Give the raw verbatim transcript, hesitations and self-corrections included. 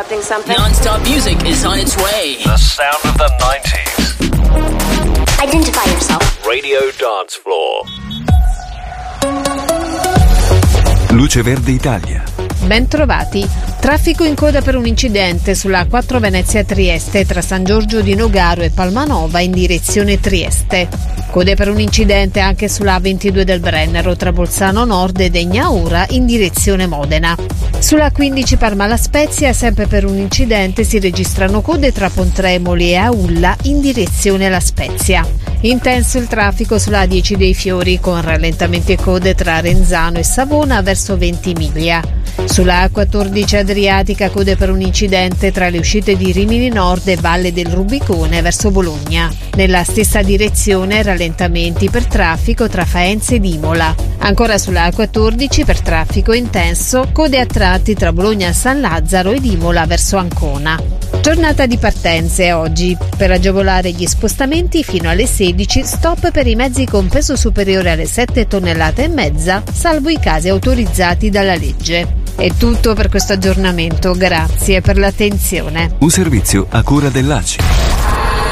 interrupting something? Non-stop music is on its way. The sound of the nineties. Identify yourself. Radio Dance Floor. Luce Verde Italia. Ben trovati. Traffico in coda per un incidente sulla A quattro Venezia-Trieste tra San Giorgio di Nogaro e Palmanova in direzione Trieste. Code per un incidente anche sulla A ventidue del Brennero tra Bolzano Nord e Degnaura in direzione Modena. Sulla A quindici Parma La Spezia, sempre per un incidente, si registrano code tra Pontremoli e Aulla in direzione La Spezia. Intenso il traffico sulla A dieci dei Fiori con rallentamenti e code tra Renzano e Savona verso Ventimiglia. Sulla A quattordici Adriatica, code per un incidente tra le uscite di Rimini Nord e Valle del Rubicone verso Bologna. Nella stessa direzione rallentamenti per traffico tra Faenza ed Imola. Ancora sulla A quattordici per traffico intenso, code a tratti tra Bologna San Lazzaro ed Imola verso Ancona. Giornata di partenze oggi. Per agevolare gli spostamenti fino alle sedici, stop per i mezzi con peso superiore alle sette tonnellate e mezza, salvo i casi autorizzati dalla legge. È tutto per questo aggiornamento, grazie per l'attenzione. Un servizio a cura dell'A C I.